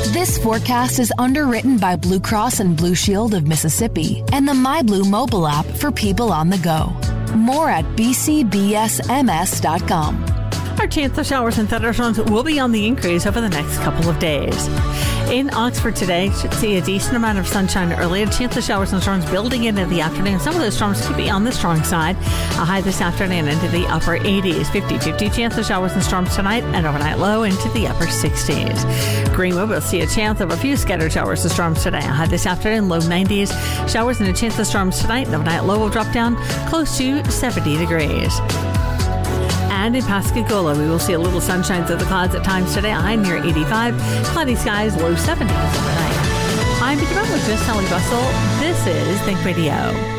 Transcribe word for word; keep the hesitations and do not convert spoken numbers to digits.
This forecast is underwritten by Blue Cross and Blue Shield of Mississippi and the MyBlue mobile app for people on the go. More at b c b s m s dot com. Our chance of showers and thunderstorms will be on the increase over the next couple of days. In Oxford today, should see a decent amount of sunshine early. A chance of showers and storms building into the afternoon. Some of those storms could be on the strong side. A high this afternoon into the upper eighties. fifty-fifty chance of showers and storms tonight, and overnight low into the upper sixties. Greenwood will see a chance of a few scattered showers and storms today. A high this afternoon, low nineties. Showers and a chance of storms tonight, and overnight low will drop down close to seventy degrees. And in Pascagoula, we will see a little sunshine through the clouds at times today, a high near eighty-five. Cloudy skies, low seventies overnight. I'm Vicki Brown with Just Sally Russell. This is Think Radio.